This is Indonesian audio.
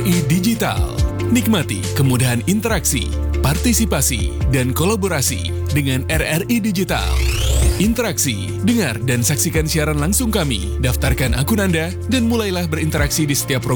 RRI Digital. Nikmati kemudahan interaksi, partisipasi, dan kolaborasi dengan RRI Digital. Interaksi, dengar dan saksikan siaran langsung kami, daftarkan akun Anda, dan mulailah berinteraksi di setiap program